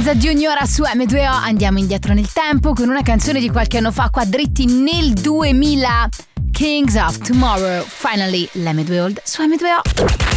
Casa Junior su M2O. Andiamo indietro nel tempo con una canzone di qualche anno fa, qua dritti nel 2000. Kings of Tomorrow, finally l'M2 Old su M2O.